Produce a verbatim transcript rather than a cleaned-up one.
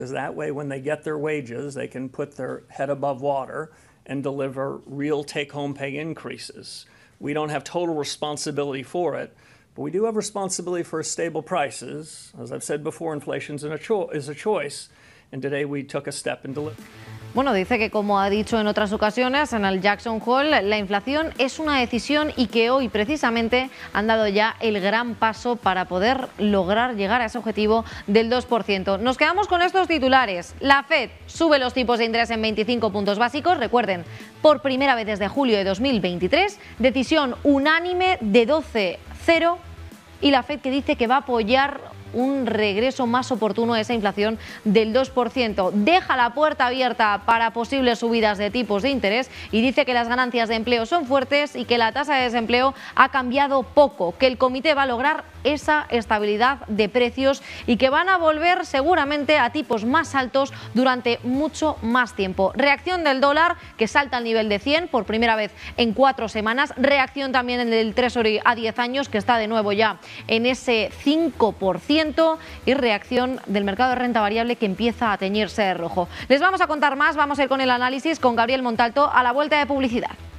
That way, when they get their wages, they can put their head above water and deliver real take-home pay increases. We don't have total responsibility for it, but we do have responsibility for stable prices. As I've said before, inflation is a, cho- is a choice, and today we took a step and delivered. Bueno, dice que, como ha dicho en otras ocasiones en el Jackson Hole, la inflación es una decisión y que hoy precisamente han dado ya el gran paso para poder lograr llegar a ese objetivo del dos por ciento. Nos quedamos con estos titulares. La Fed sube los tipos de interés en veinticinco puntos básicos. Recuerden, por primera vez desde julio de dos mil veintitrés, decisión unánime de doce cero, y la Fed que dice que va a apoyar un regreso más oportuno a esa inflación del dos por ciento. Deja la puerta abierta para posibles subidas de tipos de interés y dice que las ganancias de empleo son fuertes y que la tasa de desempleo ha cambiado poco, que el comité va a lograr esa estabilidad de precios y que van a volver seguramente a tipos más altos durante mucho más tiempo. Reacción del dólar, que salta al nivel de cien por primera vez en cuatro semanas. Reacción también en el Treasury a diez años, que está de nuevo ya en ese cinco por ciento. Y reacción del mercado de renta variable, que empieza a teñirse de rojo. Les vamos a contar más, vamos a ir con el análisis con Gabriel Montalto a la vuelta de publicidad.